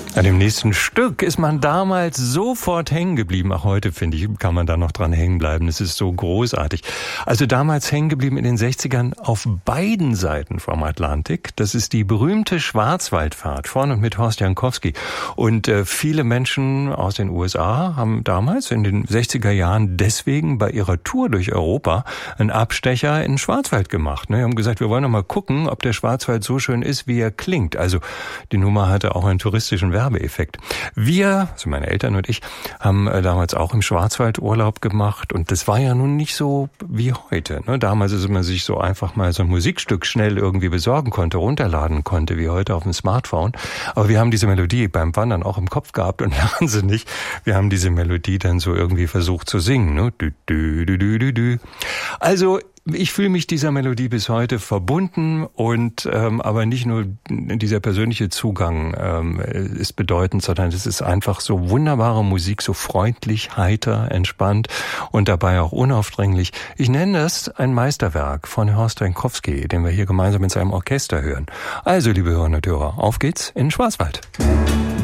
An dem nächsten Stück ist man damals sofort hängen geblieben. Auch heute, finde ich, kann man da noch dran hängen bleiben. Es ist so großartig. Also damals hängen geblieben in den 60ern auf beiden Seiten vom Atlantik. Das ist die berühmte Schwarzwaldfahrt von und mit Horst Jankowski. Und viele Menschen aus den USA haben damals in den 60er Jahren deswegen bei ihrer Tour durch Europa einen Abstecher in den Schwarzwald gemacht. Die haben gesagt, wir wollen noch mal gucken, ob der Schwarzwald so schön ist, wie er klingt. Also die Nummer hatte auch einen touristischen Werbeeffekt. Wir, also meine Eltern und ich, haben damals auch im Schwarzwald Urlaub gemacht und das war ja nun nicht so wie heute. Damals ist man sich so einfach mal so ein Musikstück schnell irgendwie besorgen konnte, runterladen konnte, wie heute auf dem Smartphone. Aber wir haben diese Melodie beim Wandern auch im Kopf gehabt und wahnsinnig, wir haben diese Melodie dann so irgendwie versucht zu singen. Dü, dü, dü, dü, dü, dü. Also ich fühle mich dieser Melodie bis heute verbunden und aber nicht nur dieser persönliche Zugang ist bedeutend, sondern es ist einfach so wunderbare Musik, so freundlich, heiter, entspannt und dabei auch unaufdringlich. Ich nenne das ein Meisterwerk von Horst Jankowski, den wir hier gemeinsam mit seinem Orchester hören. Also, liebe Hörerinnen und Hörer, auf geht's in den Schwarzwald.